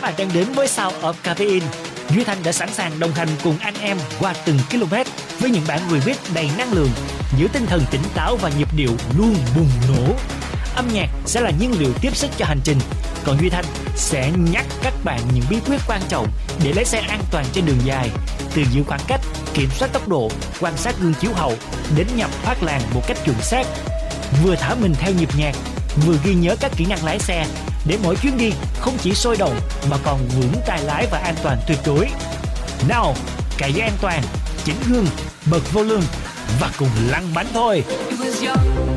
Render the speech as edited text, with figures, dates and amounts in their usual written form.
bạn đang đến với Sound of Caffeine. Duy Thanh đã sẵn sàng đồng hành cùng anh em qua từng km với những bản remix đầy năng lượng, giữ tinh thần tỉnh táo và nhịp điệu luôn bùng nổ. Âm nhạc sẽ là nhiên liệu tiếp sức cho hành trình, còn Duy Thanh sẽ nhắc các bạn những bí quyết quan trọng để lái xe an toàn trên đường dài, từ giữ khoảng cách, kiểm soát tốc độ, quan sát gương chiếu hậu đến nhập thoát làn một cách chuẩn xác. Vừa thả mình theo nhịp nhạc, vừa ghi nhớ các kỹ năng lái xe để mỗi chuyến đi không chỉ sôi động mà còn vững tay lái và an toàn tuyệt đối. Nào, cài dây an toàn, chỉnh gương, bật volume và cùng lăn bánh thôi.